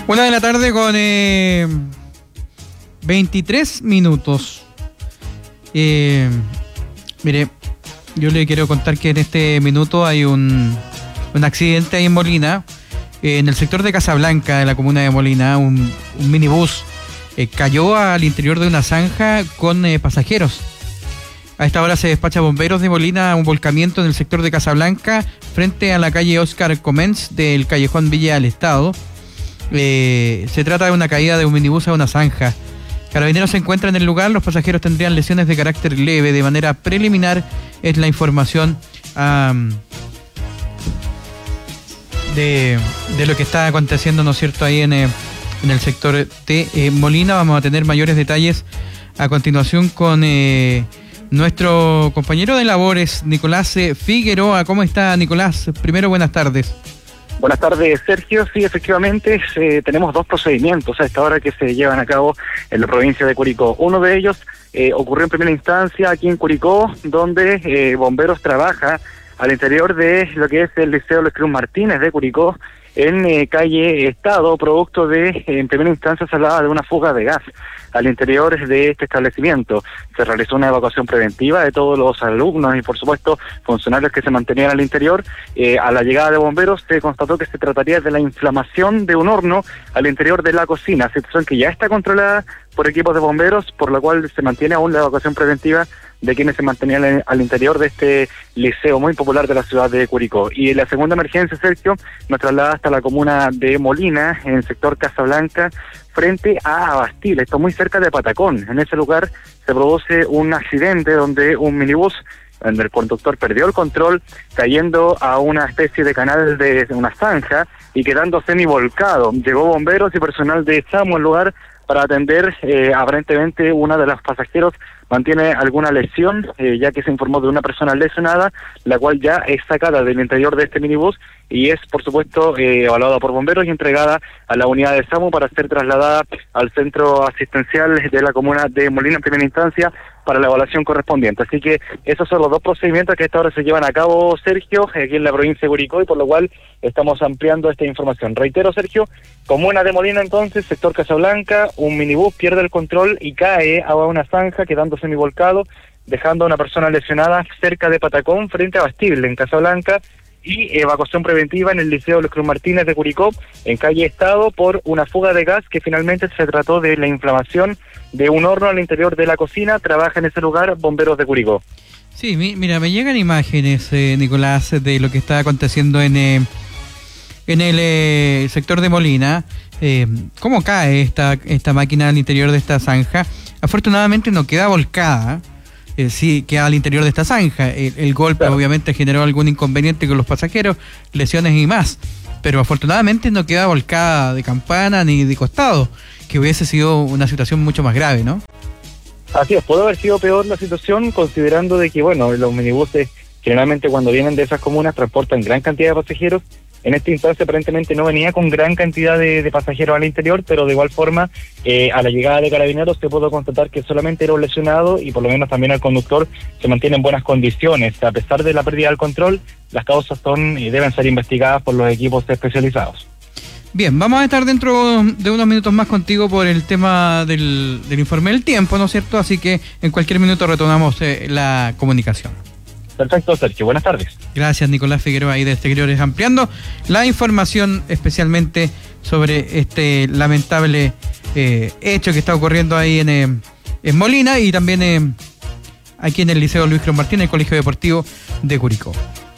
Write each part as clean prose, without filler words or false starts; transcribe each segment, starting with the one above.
1:00 con 23 minutos. Mire, yo le quiero contar que en este minuto hay un accidente ahí en Molina, en el sector de Casablanca, de la comuna de Molina. Un minibús cayó al interior de una zanja con pasajeros. A esta hora se despacha bomberos de Molina a un volcamiento en el sector de Casablanca, frente a la calle Oscar Comens del callejón Villa del Estado. Se trata de una caída de un minibús a una zanja. Carabineros se encuentra en el lugar. Los pasajeros tendrían lesiones de carácter leve. De manera preliminar es la información de lo que está aconteciendo, ¿no es cierto?, ahí en el sector de Molina. Vamos a tener mayores detalles a continuación con nuestro compañero de labores, Nicolás Figueroa. ¿Cómo está, Nicolás? Primero, buenas tardes. Buenas tardes, Sergio. Sí, efectivamente, tenemos dos procedimientos a esta hora que se llevan a cabo en la provincia de Curicó. Uno de ellos ocurrió en primera instancia aquí en Curicó, donde bomberos trabaja al interior de lo que es el Liceo Luis Cruz Martínez de Curicó, en calle Estado, producto de, en primera instancia se hablaba de una fuga de gas al interior de este establecimiento. Se realizó una evacuación preventiva de todos los alumnos y, por supuesto, funcionarios que se mantenían al interior. A la llegada de bomberos se constató que se trataría de la inflamación de un horno al interior de la cocina, situación que ya está controlada por equipos de bomberos, por lo cual se mantiene aún la evacuación preventiva de quienes se mantenían al interior de este liceo muy popular de la ciudad de Curicó. Y la segunda emergencia, Sergio, nos traslada hasta la comuna de Molina, en el sector Casablanca, frente a Abastil, esto muy cerca de Patacón. En ese lugar se produce un accidente donde un minibús, donde el conductor perdió el control, cayendo a una especie de canal de una zanja y quedando semivolcado. Llegó bomberos y personal de SAMU al lugar para atender. Aparentemente una de los pasajeros mantiene alguna lesión, ya que se informó de una persona lesionada, la cual ya es sacada del interior de este minibús y es, por supuesto, evaluada por bomberos y entregada a la unidad de SAMU para ser trasladada al centro asistencial de la comuna de Molina en primera instancia para la evaluación correspondiente. Así que esos son los dos procedimientos que a esta hora se llevan a cabo, Sergio, aquí en la provincia de Curicó, y por lo cual estamos ampliando esta información. Reitero, Sergio, comuna de Molina entonces, sector Casablanca, un minibús pierde el control y cae a una zanja, quedando semivolcado, dejando a una persona lesionada cerca de Patacón, frente a Bastil, en Casablanca, y evacuación preventiva en el Liceo Luis Cruz Martínez de Curicó, en calle Estado, por una fuga de gas que finalmente se trató de la inflamación de un horno al interior de la cocina. Trabaja en ese lugar bomberos de Curicó. Sí, mira, me llegan imágenes, Nicolás, de lo que está aconteciendo en el sector de Molina. Cómo cae esta máquina al interior de esta zanja. Afortunadamente no queda volcada. Sí, queda al interior de esta zanja. El golpe, claro, obviamente generó algún inconveniente con los pasajeros, lesiones y más, pero afortunadamente no queda volcada de campana ni de costado, que hubiese sido una situación mucho más grave, ¿no? Así es, puede haber sido peor la situación, considerando de que, bueno, los minibuses generalmente cuando vienen de esas comunas transportan gran cantidad de pasajeros. En esta instancia aparentemente no venía con gran cantidad de pasajeros al interior, pero de igual forma a la llegada de Carabineros se pudo constatar que solamente era un lesionado y por lo menos también el conductor se mantiene en buenas condiciones. A pesar de la pérdida del control, las causas son y deben ser investigadas por los equipos especializados. Bien, vamos a estar dentro de unos minutos más contigo por el tema del informe del tiempo, ¿no es cierto? Así que en cualquier minuto retomamos la comunicación. Perfecto, Sergio. Buenas tardes. Gracias, Nicolás Figueroa, ahí de Exteriores, ampliando la información especialmente sobre este lamentable hecho que está ocurriendo ahí en Molina y también aquí en el Liceo Luis Cruz Martínez, el Colegio Deportivo de Curicó.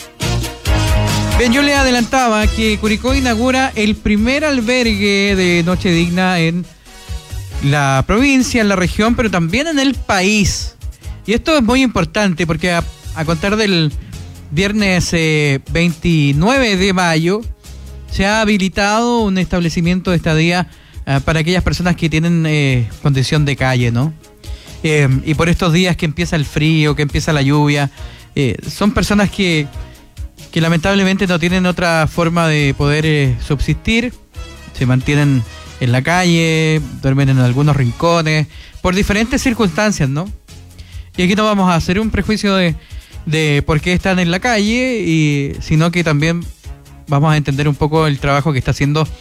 Bien, yo le adelantaba que Curicó inaugura el primer albergue de Noche Digna en la provincia, en la región, pero también en el país. Y esto es muy importante porque a contar del viernes 29 de mayo se ha habilitado un establecimiento de estadía para aquellas personas que tienen condición de calle, ¿no? Y por estos días que empieza el frío, que empieza la lluvia, son personas que lamentablemente no tienen otra forma de poder subsistir, se mantienen en la calle, duermen en algunos rincones, por diferentes circunstancias, ¿no? Y aquí no vamos a hacer un prejuicio de por qué están en la calle, sino que también vamos a entender un poco el trabajo que está haciendo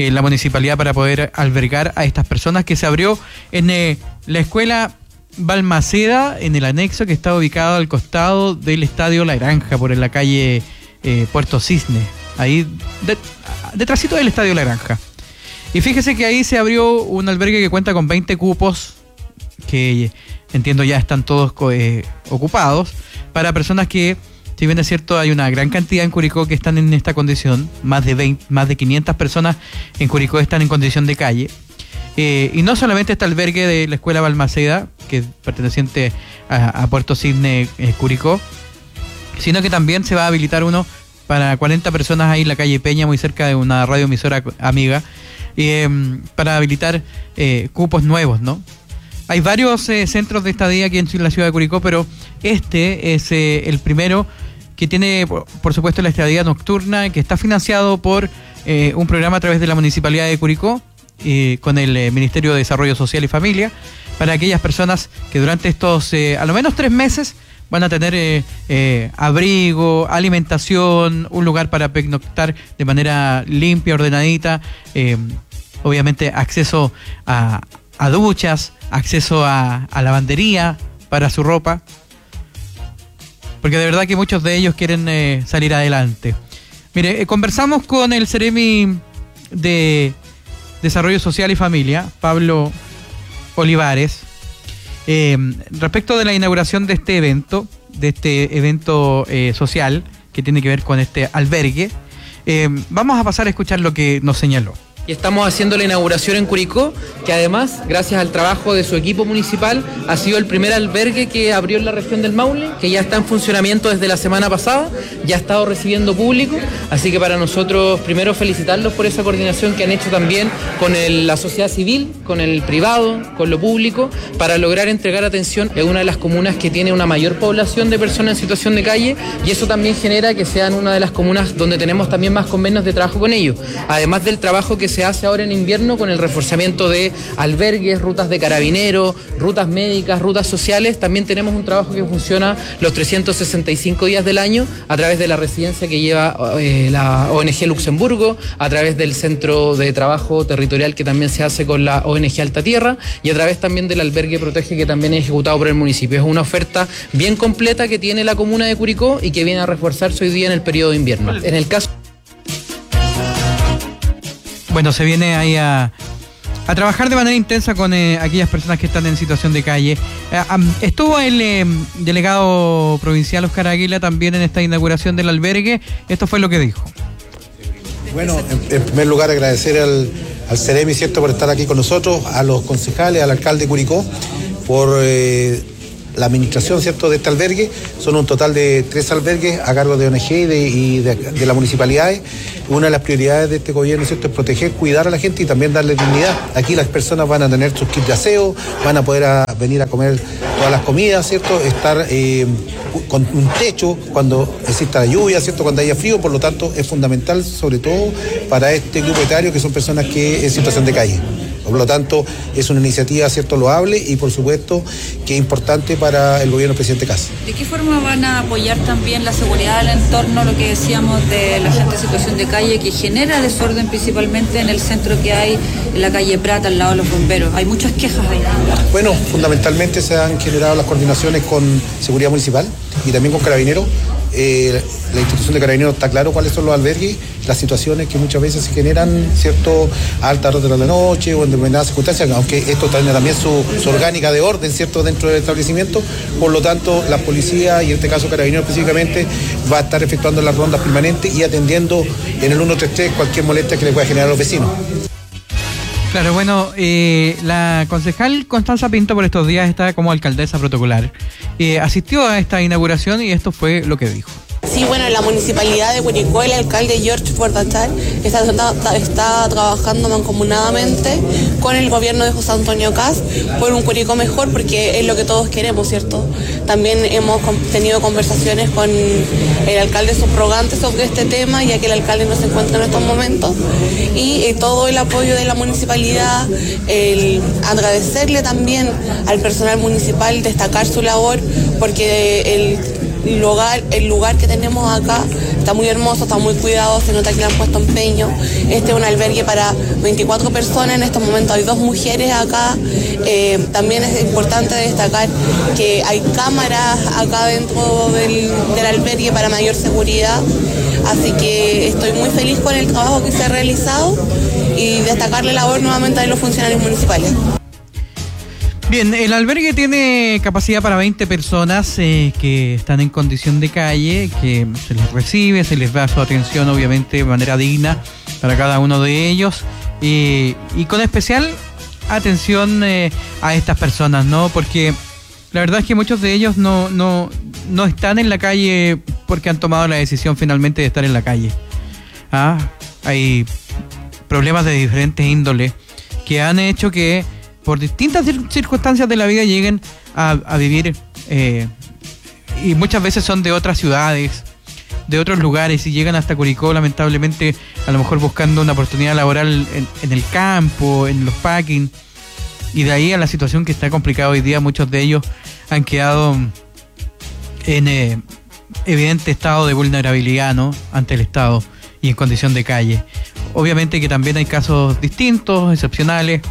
la municipalidad para poder albergar a estas personas, que se abrió en la escuela Balmaceda, en el anexo que está ubicado al costado del Estadio La Granja, por la calle Puerto Cisne, ahí detrásito del Estadio La Granja. Y fíjese que ahí se abrió un albergue que cuenta con 20 cupos, que entiendo ya están todos ocupados, para personas que, si bien es cierto, hay una gran cantidad en Curicó que están en esta condición, más de 500 personas en Curicó están en condición de calle. Y no solamente este albergue de la escuela Balmaceda, que es perteneciente a Puerto Cisne, Curicó, sino que también se va a habilitar uno para 40 personas ahí en la calle Peña, muy cerca de una radioemisora amiga, para habilitar cupos nuevos, ¿no? Hay varios centros de estadía aquí en la ciudad de Curicó, pero este es el primero que tiene, por supuesto, la estadía nocturna, que está financiado por un programa a través de la Municipalidad de Curicó, con el Ministerio de Desarrollo Social y Familia, para aquellas personas que durante estos a lo menos 3 meses van a tener abrigo, alimentación, un lugar para pernoctar de manera limpia, ordenadita, obviamente acceso a duchas, acceso a lavandería para su ropa, porque de verdad que muchos de ellos quieren salir adelante. Mire, conversamos con el Seremi de Desarrollo Social y Familia, Pablo Olivares, respecto de la inauguración de este evento social que tiene que ver con este albergue. Vamos a pasar a escuchar lo que nos señaló. Y estamos haciendo la inauguración en Curicó, que además, gracias al trabajo de su equipo municipal, ha sido el primer albergue que abrió en la región del Maule, que ya está en funcionamiento desde la semana pasada, ya ha estado recibiendo público, así que para nosotros, primero felicitarlos por esa coordinación que han hecho también con la sociedad civil, con el privado, con lo público, para lograr entregar atención en una de las comunas que tiene una mayor población de personas en situación de calle, y eso también genera que sean una de las comunas donde tenemos también más convenios de trabajo con ellos, además del trabajo que se hace ahora en invierno con el reforzamiento de albergues, rutas de carabineros, rutas médicas, rutas sociales. También tenemos un trabajo que funciona los 365 días del año a través de la residencia que lleva la ONG Luxemburgo, a través del centro de trabajo territorial que también se hace con la ONG Alta Tierra, y a través también del albergue Protege, que también es ejecutado por el municipio. Es una oferta bien completa que tiene la comuna de Curicó y que viene a reforzarse hoy día en el periodo de invierno. En el caso... Bueno, se viene ahí a trabajar de manera intensa con aquellas personas que están en situación de calle. Estuvo el delegado provincial Oscar Águila también en esta inauguración del albergue. Esto fue lo que dijo. Bueno, en primer lugar agradecer al Seremi, ¿cierto?, por estar aquí con nosotros, a los concejales, al alcalde de Curicó, por la administración, ¿cierto?, de este albergue. Son un total de 3 albergues a cargo de ONG y de las municipalidades. Una de las prioridades de este gobierno, ¿cierto?, es proteger, cuidar a la gente y también darle dignidad. Aquí las personas van a tener sus kits de aseo, van a poder venir a comer todas las comidas, ¿cierto?, estar con un techo cuando exista la lluvia, ¿cierto?, cuando haya frío. Por lo tanto, es fundamental, sobre todo para este grupo etario, que son personas que en situación de calle. Por lo tanto, es una iniciativa, ¿cierto?, loable y, por supuesto, que es importante para el gobierno del presidente Kast. ¿De qué forma van a apoyar también la seguridad del entorno, lo que decíamos de la gente en situación de calle, que genera desorden principalmente en el centro que hay, en la calle Prat, al lado de los bomberos? Hay muchas quejas ahí. Bueno, fundamentalmente se han generado las coordinaciones con seguridad municipal y también con carabineros. La institución de carabineros está claro cuáles son los albergues, las situaciones que muchas veces se generan, ¿cierto?, a altas horas de la noche o en determinadas circunstancias, aunque esto tiene también su orgánica de orden, ¿cierto?, dentro del establecimiento. Por lo tanto, la policía, y en este caso carabineros específicamente, va a estar efectuando las rondas permanentes y atendiendo en el 133 cualquier molestia que le pueda generar a los vecinos. Claro, bueno, la concejal Constanza Pinto por estos días está como alcaldesa protocolar. Asistió a esta inauguración y esto fue lo que dijo. Sí, bueno, la municipalidad de Curicó, el alcalde George Bordachal está trabajando mancomunadamente con el gobierno de José Antonio Kast por un Curicó mejor, porque es lo que todos queremos, ¿cierto? También hemos tenido conversaciones con el alcalde subrogante sobre este tema, ya que el alcalde no se encuentra en estos momentos, y todo el apoyo de la municipalidad, el agradecerle también al personal municipal, destacar su labor, porque el lugar que tenemos acá está muy hermoso, está muy cuidado, se nota que le han puesto empeño. Este es un albergue para 24 personas, en estos momentos hay 2 mujeres acá. También es importante destacar que hay cámaras acá dentro del albergue para mayor seguridad, así que estoy muy feliz con el trabajo que se ha realizado y destacar la labor nuevamente de los funcionarios municipales. Bien, el albergue tiene capacidad para 20 personas que están en condición de calle, que se les recibe, se les da su atención obviamente de manera digna para cada uno de ellos y con especial atención a estas personas, ¿no? Porque la verdad es que muchos de ellos no están en la calle porque han tomado la decisión finalmente de estar en la calle. Hay problemas de diferentes índoles que han hecho que por distintas circunstancias de la vida lleguen a vivir y muchas veces son de otras ciudades, de otros lugares y llegan hasta Curicó lamentablemente a lo mejor buscando una oportunidad laboral en el campo, en los packing, y de ahí a la situación que está complicada hoy día. Muchos de ellos han quedado en evidente estado de vulnerabilidad, ¿no?, ante el Estado y en condición de calle. Obviamente que también hay casos distintos, excepcionales.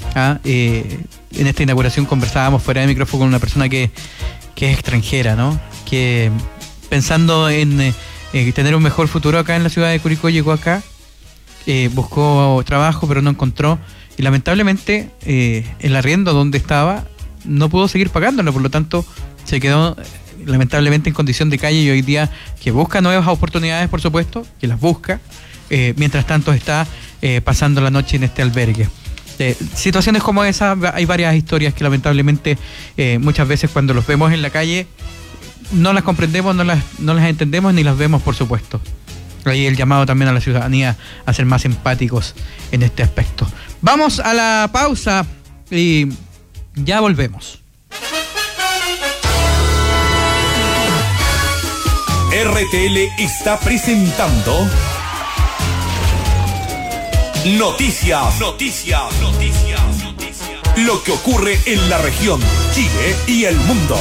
En esta inauguración conversábamos fuera de micrófono con una persona que es extranjera, ¿no?, que pensando en tener un mejor futuro acá en la ciudad de Curicó llegó acá, buscó trabajo pero no encontró y lamentablemente el arriendo donde estaba no pudo seguir pagándolo, por lo tanto se quedó lamentablemente en condición de calle y hoy día que busca nuevas oportunidades, por supuesto, que las busca, mientras tanto está pasando la noche en este albergue. Situaciones como esa, hay varias historias que lamentablemente muchas veces cuando los vemos en la calle no las comprendemos, no las entendemos ni las vemos, por supuesto. Ahí el llamado también a la ciudadanía a ser más empáticos en este aspecto. Vamos a la pausa y ya volvemos. RTL está presentando Noticias. Lo que ocurre en la región, Chile y el mundo.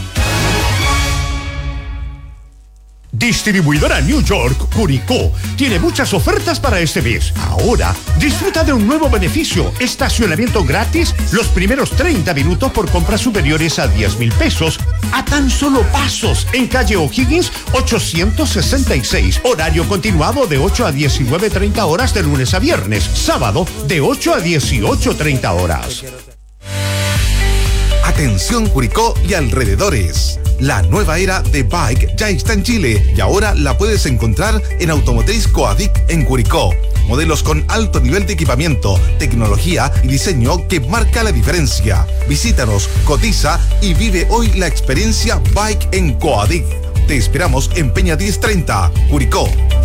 Distribuidora New York, Curicó, tiene muchas ofertas para este mes. Ahora, disfruta de un nuevo beneficio: estacionamiento gratis los primeros 30 minutos por compras superiores a 10,000 pesos, a tan solo pasos, en calle O'Higgins 866. Horario continuado de 8 a 19:30 horas de lunes a viernes. Sábado de 8 a 18:30 horas. Atención Curicó y alrededores. La nueva era de Bike ya está en Chile y ahora la puedes encontrar en Automotriz Coadic en Curicó. Modelos con alto nivel de equipamiento, tecnología y diseño que marca la diferencia. Visítanos, cotiza y vive hoy la experiencia Bike en Coadic. Te esperamos en Peña 1030, Curicó.